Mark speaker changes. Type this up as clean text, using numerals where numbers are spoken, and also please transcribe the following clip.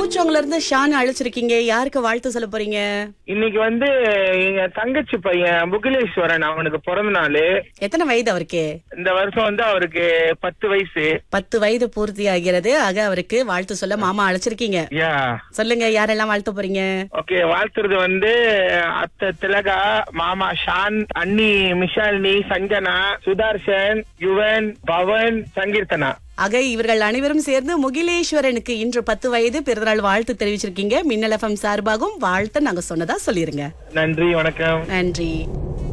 Speaker 1: பூச்சோங்கல இருந்து ஷான் அழைச்சிருக்கீங்க. யாருக்கு வாழ்த்து சொல்ல போறீங்க?
Speaker 2: இன்னைக்கு எங்க தங்கச்சி பையன் புகழேஸ்வரன், அவனுக்கு பிறந்த நாள்.
Speaker 1: எத்தனை வயது அவருக்கு?
Speaker 2: இந்த வருஷம் அவருக்கு 10 வயசு.
Speaker 1: 10 வயது பூர்த்தி ஆகிறது. ஆக அவருக்கு வாழ்த்து சொல்ல மாமா அழைச்சிருக்கீங்க.
Speaker 2: யா,
Speaker 1: சொல்லுங்க, யாரெல்லாம் வாழ்த்து போறீங்க?
Speaker 2: ஓகே, வாழ்த்துறது அத்தை திலகா, மாமா ஷான், அண்ணி மிஷாலினி, சஞ்சனா, சுதர்ஷன், யுவன், பவன், சங்கீர்த்தனா.
Speaker 1: ஆக இவர்கள் அனைவரும் சேர்ந்து முகிலேஸ்வரனுக்கு இன்று 10 வயது பிறந்தநாள் வாழ்த்து தெரிவிச்சிருக்கீங்க. மின்னல் FM சார்பாகவும் வாழ்த்து நாங்க சொன்னதா சொல்லிருங்க.
Speaker 2: நன்றி, வணக்கம்.
Speaker 1: நன்றி.